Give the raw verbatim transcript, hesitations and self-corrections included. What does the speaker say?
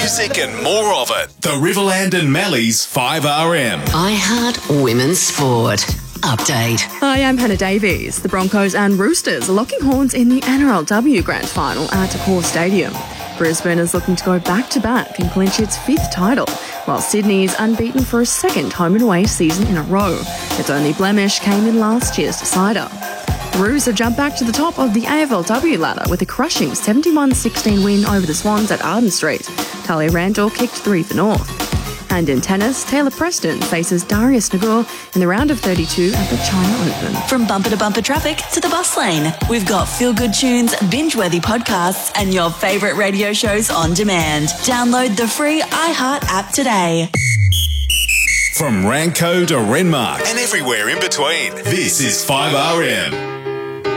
music and more of it. The Riverland and Mallee's five R M. iHeart Women's Sport. Update. Hi, I'm Hannah Davies. The Broncos and Roosters are locking horns in the N R L W Grand Final at Accor Stadium. Brisbane is looking to go back-to-back and clinch its fifth title, while Sydney is unbeaten for a second home and away season in a row. Its only blemish came in last year's decider. The Roos have jumped back to the top of the A F L W ladder with a crushing seventy-one sixteen win over the Swans at Arden Street. Talia Randall kicked three for North. And in tennis, Taylor Preston faces Darius Nagul in the round of thirty-two at the China Open. From bumper to bumper traffic to the bus lane, we've got feel-good tunes, binge-worthy podcasts, and your favourite radio shows on demand. Download the free iHeart app today. From Ranco to Renmark and everywhere in between, this is five R M.